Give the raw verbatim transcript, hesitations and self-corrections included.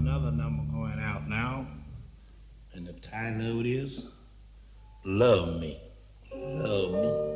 another number going out now, and the title of it is Love Me. Love Me.